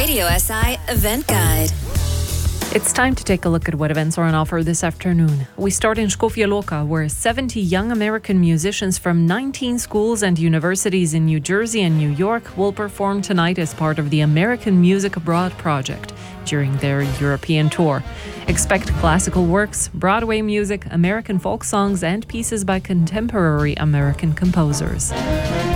Radio SI Event Guide. It's time to take a look at what events are on offer this afternoon. We start in Shkofia Loka, where 70 young American musicians from 19 schools and universities in New Jersey and New York will perform tonight as part of the American Music Abroad project during their European tour. Expect classical works, Broadway music, American folk songs, and pieces by contemporary American composers.